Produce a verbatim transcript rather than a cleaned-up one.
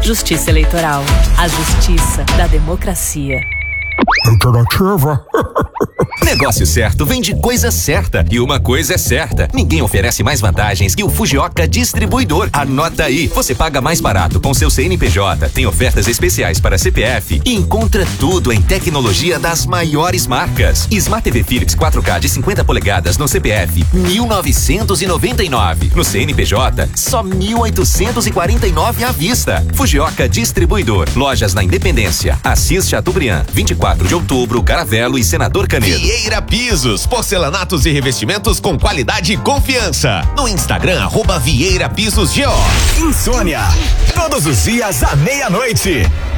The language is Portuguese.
Justiça Eleitoral. A justiça da democracia. Alternativa. Negócio certo vem de coisa certa. E uma coisa é certa: ninguém oferece mais vantagens que o Fujioka Distribuidor. Anota aí: você paga mais barato com seu C N P J, tem ofertas especiais para C P F e encontra tudo em tecnologia das maiores marcas. Smart T V Philips quatro K de cinquenta polegadas no C P F, mil novecentos e noventa e nove. No C N P J, só mil oitocentos e quarenta e nove à vista. Fujioka Distribuidor. Lojas na Independência, Assis Chateaubriand, vinte e quatro de outubro, Caravelo e Senador Canedo. Vieira Pisos, porcelanatos e revestimentos com qualidade e confiança. No Instagram, arroba Vieira Pisos G O. Insônia, todos os dias à meia-noite.